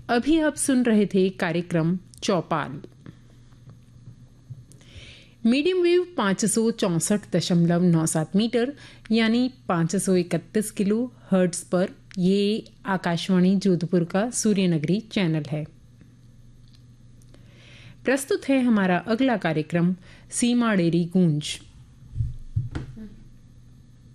अभी आप सुन रहे थे कार्यक्रम चौपाल। मीडियम वेव 564.97 मीटर यानी 531 किलो हर्ट्ज पर ये आकाशवाणी जोधपुर का सूर्यनगरी चैनल है। प्रस्तुत है हमारा अगला कार्यक्रम सीमा डेरी गूंज।